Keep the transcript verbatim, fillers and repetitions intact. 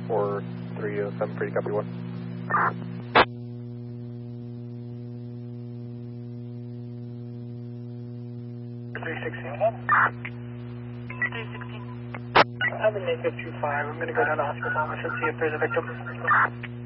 four three oh seven for you, copy one. three sixteen. three sixteen. I have a negative two five. I'm going to go down to hospital and see if there's a victim.